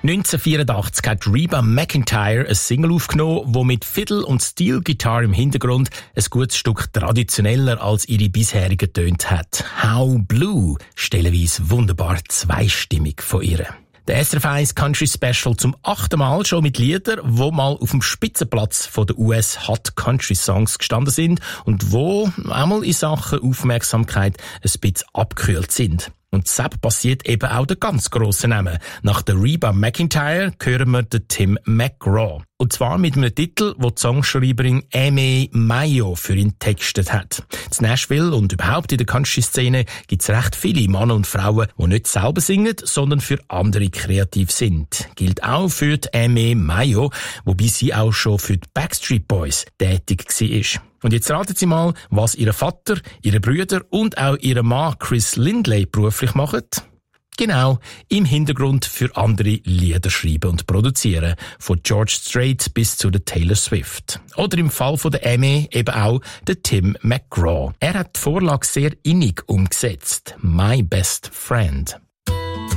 1984 hat Reba McEntire ein Single aufgenommen, wo mit Fiddle und Steel Guitar im Hintergrund ein gutes Stück traditioneller als ihre bisherigen tönt hat. How Blue, stellenweise wunderbar zweistimmig von ihr. Der SRF 1 Country Special zum 8. Mal schon mit Liedern, die mal auf dem Spitzenplatz von der US Hot Country Songs gestanden sind und wo einmal in Sachen Aufmerksamkeit ein bisschen abgekühlt sind. Und deshalb passiert eben auch der ganz grosse Name. Nach der Reba McEntire hören wir den Tim McGraw. Und zwar mit einem Titel, wo die Songschreiberin Amy Mayo für ihn textet hat. In Nashville und überhaupt in der Country-Szene gibt es recht viele Männer und Frauen, die nicht selber singen, sondern für andere kreativ sind. Gilt auch für die Amy Mayo, wobei sie auch schon für die Backstreet Boys tätig war. Und jetzt raten Sie mal, was Ihr Vater, Ihre Brüder und auch Ihr Mann Chris Lindley beruflich machen. Genau, im Hintergrund für andere Lieder schreiben und produzieren. Von George Strait bis zu der Taylor Swift. Oder im Fall von der Amy eben auch der Tim McGraw. Er hat die Vorlage sehr innig umgesetzt. My Best Friend.